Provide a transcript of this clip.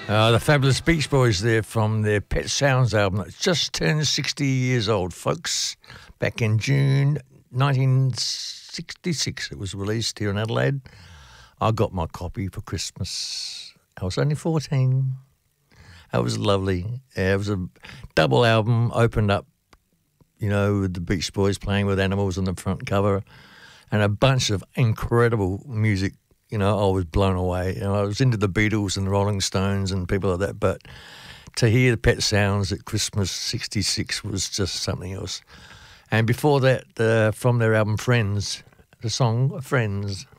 The fabulous Beach Boys there from their Pet Sounds album that just turned 60 years old, folks. Back in June 1966 it was released here in Adelaide. I got my copy for Christmas. I was only 14. That was lovely. It was a double album, opened up, you know, with the Beach Boys playing with animals on the front cover and a bunch of incredible music. You know, I was blown away. You know, I was into the Beatles and the Rolling Stones and people like that, but to hear the Pet Sounds at Christmas 66 was just something else. And before that, from their album Friends, the song Friends.